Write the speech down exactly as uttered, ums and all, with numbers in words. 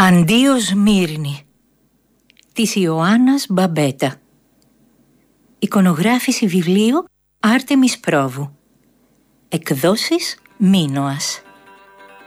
Αντίο Σμύρνη της Ιωάννας Μπαμπέτα. Εικονογράφηση βιβλίου Άρτεμις Πρόβου. Εκδόσεις Μίνωας.